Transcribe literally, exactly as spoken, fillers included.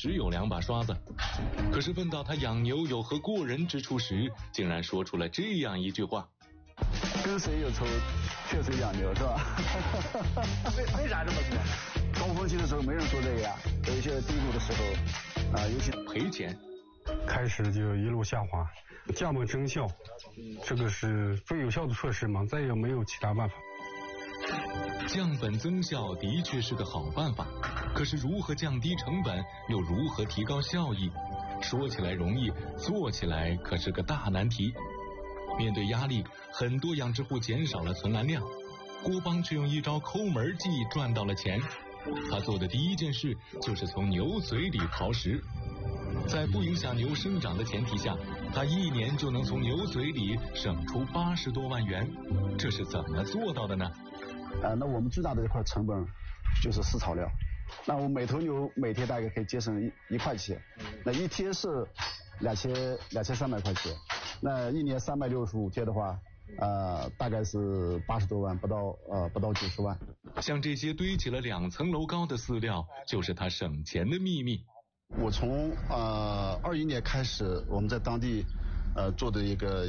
实有两把刷子。可是问到他养牛有何过人之处时，竟然说出了这样一句话： 跟谁有仇，却谁养牛，是吧？ 为为啥这么说？ 高峰期的时候没人说这个呀，有一些低谷的时候，啊、呃，尤其赔钱。 开始就一路下滑，降本增效，这个是最有效的措施嘛，再也没有其他办法。 降本增效的确是个好办法，可是如何降低成本，又如何提高效益？说起来容易，做起来可是个大难题。面对压力，很多养殖户减少了存栏量，郭邦却用一招抠门计赚到了钱。他做的第一件事就是从牛嘴里刨食。在不影响牛生长的前提下，他一年就能从牛嘴里省出八十多万元，这是怎么做到的呢？ 呃，那我们最大的一块成本就是饲草料。那我每头牛每天大概可以节省一一块钱，那一天是两千两千三百块钱，那一年三百六十五天的话，呃，大概是八十多万，不到呃不到九十万。 像这些堆起了两层楼高的饲料，就是他省钱的秘密。 我从呃二一年开始，我们在当地呃做的一个